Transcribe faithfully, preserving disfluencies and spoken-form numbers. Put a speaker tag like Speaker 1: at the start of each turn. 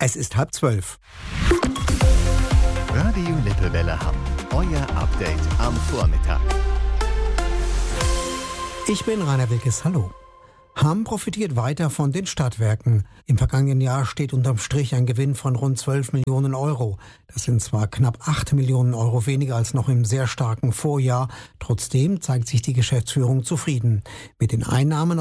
Speaker 1: Es ist halb zwölf.
Speaker 2: Radio Lippewelle Hamm. Euer Update am Vormittag.
Speaker 1: Ich bin Rainer Wilkes, hallo. Hamm profitiert weiter von den Stadtwerken. Im vergangenen Jahr steht unterm Strich ein Gewinn von rund zwölf Millionen Euro. Das sind zwar knapp acht Millionen Euro weniger als noch im sehr starken Vorjahr. Trotzdem zeigt sich die Geschäftsführung zufrieden. Mit den Einnahmen